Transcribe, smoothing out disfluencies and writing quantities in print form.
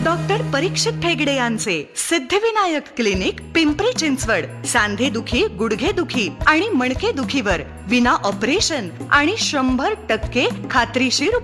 Doctor परीक्षित ठेगडे यांचे Siddhivinayak clinic, Pimpri Chinchwad. सांधे दुखी, गुडघे दुखी आणि मणके दुखीवर विना ऑपरेशन आणि 100% खात्रीशीर